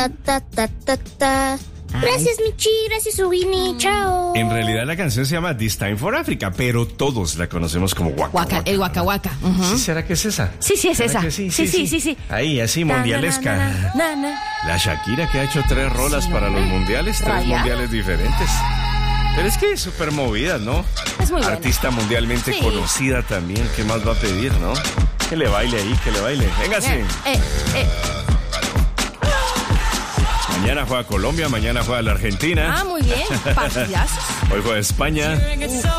ta. Gracias, Michi, gracias, Ubini, chao. En realidad la canción se llama This Time for Africa, pero todos la conocemos como Waka Waka. El Waka Waka. ¿Sí será que es esa? Sí, es ¿Será esa. que sí? Sí. Ahí, así, mundialesca. La Shakira que ha hecho 3 rolas para los mundiales, 3 mundiales diferentes. Pero es que es súper movida, ¿no? Es muy buena. Artista mundialmente conocida también. ¿Qué más va a pedir, no? Que le baile ahí, que le baile. Véngase. Mañana juega Colombia, mañana juega la Argentina. Muy bien. Partidazos. Hoy juega España.